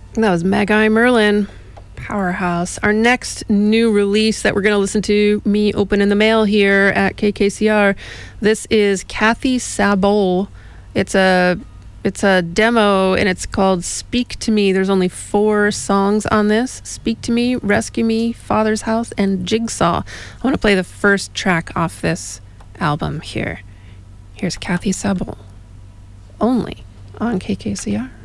That was Magi Merlin, Powerhouse. Our next new release that we're going to listen to, me open in the mail here at KKCR. This is Kathy Sabol. It's a demo, and it's called Speak to Me. There's only 4 songs on this. Speak to Me, Rescue Me, Father's House, and Jigsaw. I want to play the first track off this album here. Here's Kathy Sabol, only on KKCR.